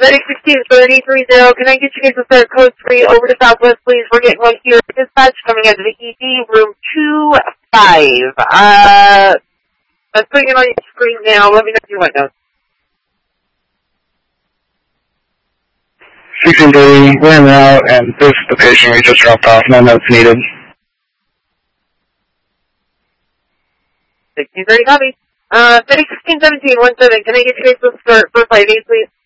Medic 163030, can I get you guys to start code 3 over to Southwest, please? We're getting one here. Dispatch coming out of the ED, room 25. I'm putting it on your screen now. Let me know if you want those. 1630, we're in route, and this is the patient we just dropped off. No notes needed. 1630, copy. Medic 161717, can I get you guys to start for 5-8, please?